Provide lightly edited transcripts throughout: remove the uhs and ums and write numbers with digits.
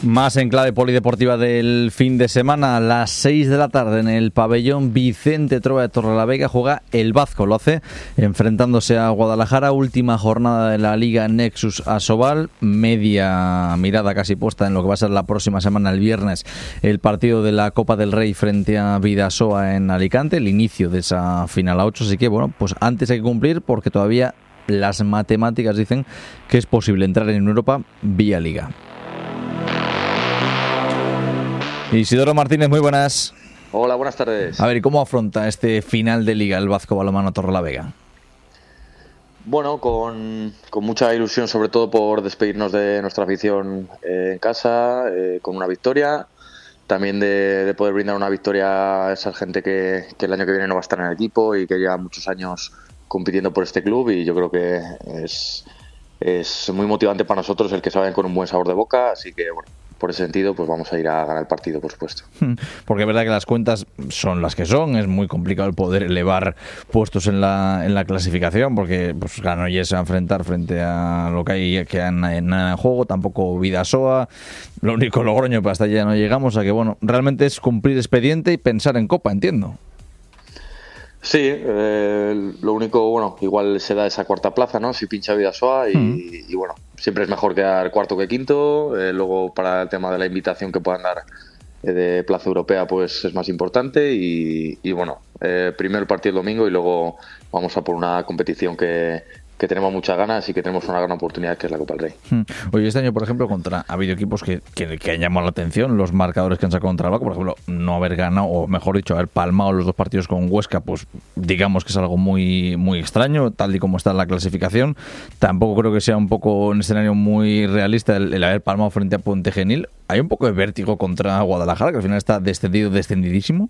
Más en clave polideportiva del fin de semana, a las 6 de la tarde en el pabellón Vicente Trova de Torrelavega juega el Vazco, lo hace enfrentándose a Guadalajara, última jornada de la Liga Nexus Asobal, media mirada casi puesta en lo que va a ser la próxima semana, el viernes, el partido de la Copa del Rey frente a Bidasoa en Alicante, el inicio de esa final a 8, así que bueno, pues antes hay que cumplir porque todavía las matemáticas dicen que es posible entrar en Europa vía Liga. Isidoro Martínez, muy buenas. Hola, buenas tardes. A ver, ¿y cómo afronta este final de Liga el Vazco Balonmano Torrelavega? Bueno, con mucha ilusión, sobre todo por despedirnos de nuestra afición en casa, con una victoria. También de poder brindar una victoria a esa gente que el año que viene no va a estar en el equipo y que lleva muchos años compitiendo por este club, y yo creo que es muy motivante para nosotros el que se vayan con un buen sabor de boca, así que bueno, por ese sentido pues vamos a ir a ganar el partido, por supuesto. Porque es verdad que las cuentas son las que son, es muy complicado el poder elevar puestos en la clasificación, porque pues Granollers se va a enfrentar frente a lo que hay que en juego, tampoco Bidasoa, lo único Logroño, pero hasta allá no llegamos, a que bueno, realmente es cumplir expediente y pensar en Copa, entiendo. Sí, lo único, bueno, igual se da esa cuarta plaza, ¿no? Si pincha Bidasoa y bueno, siempre es mejor quedar cuarto que quinto. Luego para el tema de la invitación que puedan dar de plaza europea, pues es más importante y bueno, primero el partido el domingo y luego vamos a por una competición que tenemos muchas ganas y que tenemos una gran oportunidad, que es la Copa del Rey. Oye, este año, por ejemplo, ha habido equipos que han llamado la atención, los marcadores que han sacado contra el Baco, por ejemplo, no haber ganado, o mejor dicho, haber palmado los dos partidos con Huesca, pues digamos que es algo muy, muy extraño, tal y como está en la clasificación. Tampoco creo que sea un poco un escenario muy realista el haber palmado frente a Puente Genil. Hay un poco de vértigo contra Guadalajara, que al final está descendidísimo.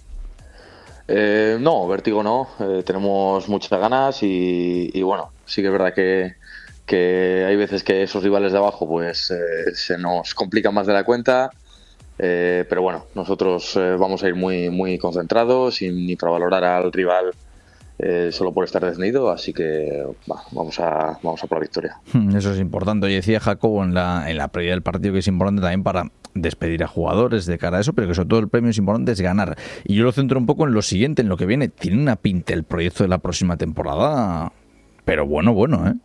No, vértigo no, tenemos muchas ganas y bueno, sí que es verdad que hay veces que esos rivales de abajo pues se nos complican más de la cuenta, pero bueno, nosotros vamos a ir muy, muy concentrados, sin infravalorar al rival solo por estar descendido, así que vamos a por la victoria. Eso es importante. Oye, decía Jacobo en la previa del partido que es importante también para despedir a jugadores de cara a eso, pero que sobre todo el premio es importante es ganar. Y yo lo centro un poco en lo siguiente, en lo que viene. Tiene una pinta el proyecto de la próxima temporada, pero bueno, ¿eh?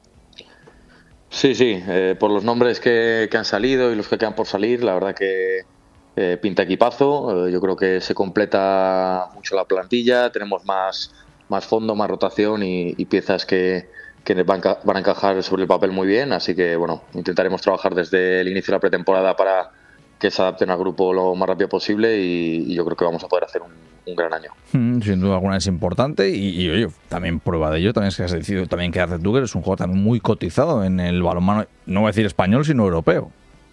Sí, por los nombres que han salido y los que quedan por salir, la verdad que pinta equipazo. Yo creo que se completa mucho la plantilla, tenemos más fondo, más rotación y piezas que van a encajar sobre el papel muy bien, así que bueno, intentaremos trabajar desde el inicio de la pretemporada para que se adapten al grupo lo más rápido posible y yo creo que vamos a poder hacer un gran año. Sin duda alguna es importante y oye, también prueba de ello también es que has decidido también quedarte tú, que eres un jugador también muy cotizado en el balonmano, no voy a decir español, sino europeo.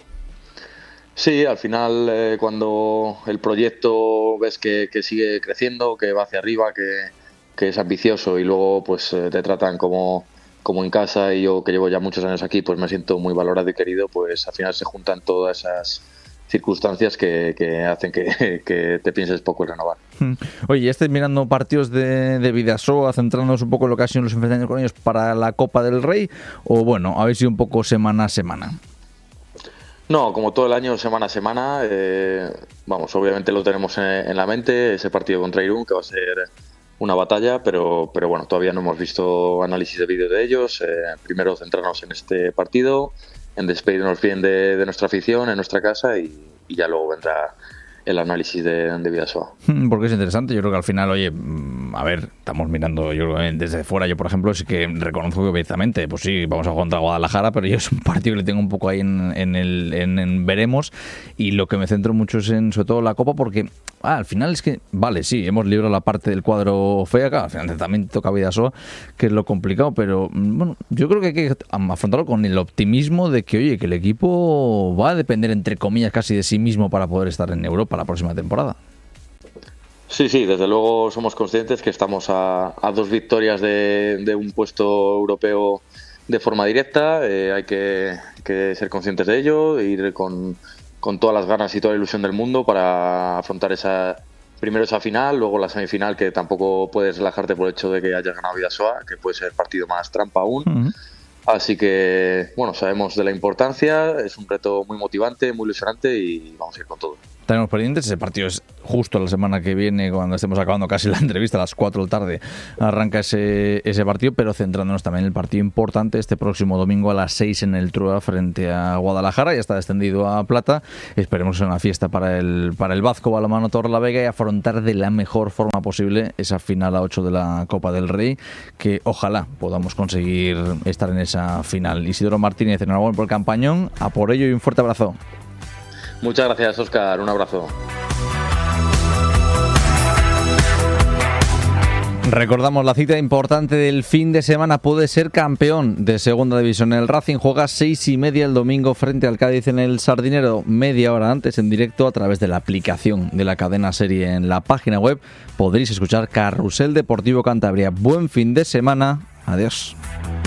Sí, al final cuando el proyecto ves que sigue creciendo, que va hacia arriba, que es ambicioso y luego pues te tratan como en casa, y yo que llevo ya muchos años aquí pues me siento muy valorado y querido, pues al final se juntan todas esas circunstancias que hacen que te pienses poco en renovar. Oye, ¿ya estáis mirando partidos de Bidasoa, centrándonos un poco en lo que ha sido los enfrentamientos con ellos para la Copa del Rey, o bueno, habéis ido un poco semana a semana? No, como todo el año, semana a semana, vamos, obviamente lo tenemos en la mente, ese partido contra Irún, que va a ser una batalla, pero bueno, todavía no hemos visto análisis de vídeo de ellos. Primero centrarnos en este partido, en despedirnos bien de nuestra afición, en nuestra casa y ya luego vendrá el análisis de Bidasoa. Porque es interesante, yo creo que al final, oye, a ver, estamos mirando, yo desde fuera, yo por ejemplo sí que reconozco que obviamente, pues sí, vamos a jugar contra Guadalajara, pero yo es un partido que le tengo un poco ahí en veremos, y lo que me centro mucho es en sobre todo la Copa, porque al final es que, vale, sí, hemos librado la parte del cuadro fea, claro, al final también toca Bidasoa, que es lo complicado, pero bueno, yo creo que hay que afrontarlo con el optimismo de que, oye, que el equipo va a depender, entre comillas, casi de sí mismo para poder estar en Europa la próxima temporada. Sí, desde luego somos conscientes que estamos a 2 victorias de un puesto europeo de forma directa. Hay que ser conscientes de ello, ir con todas las ganas y toda la ilusión del mundo para afrontar primero esa final, luego la semifinal, que tampoco puedes relajarte por el hecho de que hayas ganado Bidasoa, que puede ser partido más trampa aún. Así que, bueno, sabemos de la importancia, es un reto muy motivante, muy ilusionante y vamos a ir con todo. Tenemos pendientes, ese partido es justo la semana que viene, cuando estemos acabando casi la entrevista, a las 4 de la tarde arranca ese partido, pero centrándonos también en el partido importante este próximo domingo a las 6 en el Trua frente a Guadalajara. Ya está descendido a plata, esperemos que sea una fiesta para el Vazco Balonmano Torrelavega y afrontar de la mejor forma posible esa final a 8 de la Copa del Rey, que ojalá podamos conseguir estar en esa final. Isidoro Martínez, enhorabuena por el campañón, a por ello y un fuerte abrazo. Muchas gracias, Óscar. Un abrazo. Recordamos la cita importante del fin de semana. Puede ser campeón de segunda división. El Racing juega 6:30 el domingo frente al Cádiz en el Sardinero. Media hora antes en directo a través de la aplicación de la cadena Serie en la página web. Podréis escuchar Carrusel Deportivo Cantabria. Buen fin de semana. Adiós.